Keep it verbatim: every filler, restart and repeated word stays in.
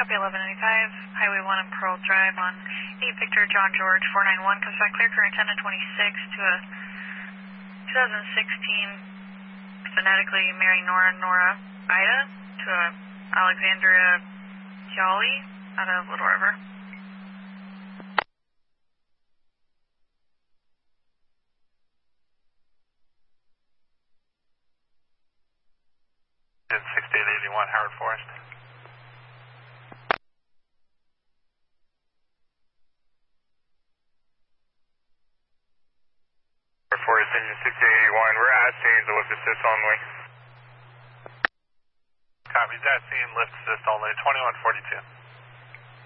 Copy eleven ninety-five, Highway one and Pearl Drive on eight Victor John George four nine one, comes back clear current ten to twenty-six to a twenty sixteen phonetically Mary Nora Nora Ida to a Alexandria Jolly out of Little River. sixty-eight eighty-one Howard Forest. Forest engine sixty-eight eighty-one, we're at scene to lift assist only. Copies at scene, lift assist only, twenty-one forty-two.